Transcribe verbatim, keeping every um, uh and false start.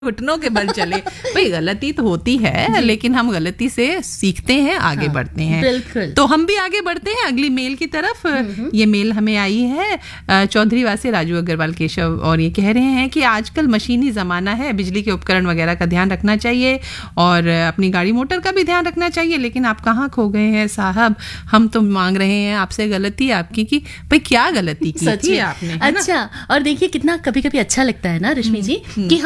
घुटनों के बल चले। भाई गलती तो होती है, लेकिन हम गलती से सीखते हैं, आगे हाँ, बढ़ते हैं। बिल्कुल। तो हम भी आगे बढ़ते हैं अगली मेल की तरफ। ये मेल हमें आई है चौधरी वासी राजू अग्रवाल केशव, और ये कह रहे हैं कि आजकल मशीनी ज़माना है, बिजली के उपकरण वगैरह का ध्यान रखना चाहिए और अपनी गाड़ी मोटर का भी ध्यान रखना चाहिए। लेकिन आप कहाँ खो गए हैं साहब, हम तो मांग रहे हैं आपसे गलती आपकी कि भाई क्या गलती की थी आपने। अच्छा, और देखिए कितना कभी कभी अच्छा लगता है ना रश्मि जी कि